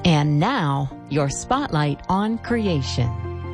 And now, your spotlight on creation.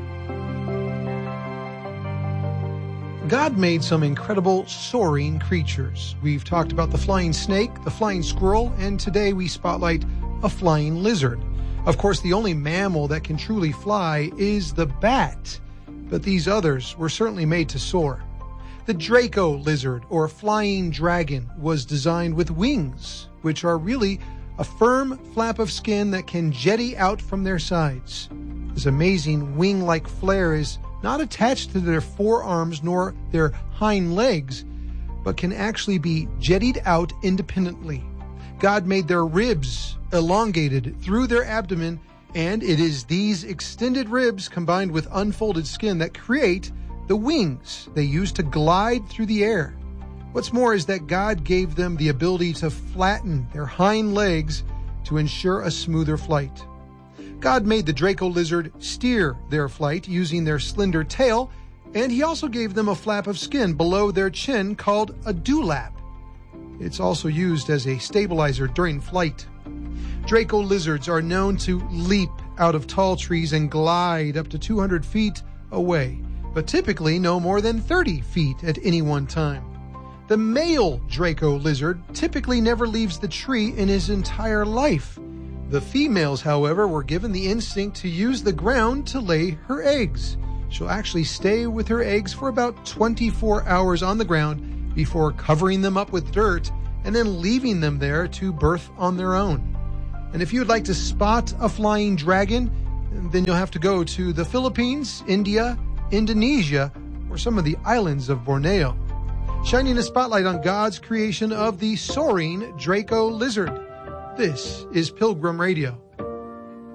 God made some incredible soaring creatures. We've talked about the flying snake, the flying squirrel, and today we spotlight a flying lizard. Of course, the only mammal that can truly fly is the bat, but these others were certainly made to soar. The Draco lizard, or flying dragon, was designed with wings, which are really a firm flap of skin that can jetty out from their sides. This amazing wing-like flare is not attached to their forearms nor their hind legs, but can actually be jettied out independently. God made their ribs elongated through their abdomen, and it is these extended ribs combined with unfolded skin that create the wings they use to glide through the air. What's more is that God gave them the ability to flatten their hind legs to ensure a smoother flight. God made the Draco lizard steer their flight using their slender tail, and he also gave them a flap of skin below their chin called a dewlap. It's also used as a stabilizer during flight. Draco lizards are known to leap out of tall trees and glide up to 200 feet away, but typically no more than 30 feet at any one time. The male Draco lizard typically never leaves the tree in his entire life. The females, however, were given the instinct to use the ground to lay her eggs. She'll actually stay with her eggs for about 24 hours on the ground before covering them up with dirt and then leaving them there to birth on their own. And if you'd like to spot a flying dragon, then you'll have to go to the Philippines, India, Indonesia, or some of the islands of Borneo. Shining a spotlight on God's creation of the soaring Draco lizard. This is Pilgrim Radio.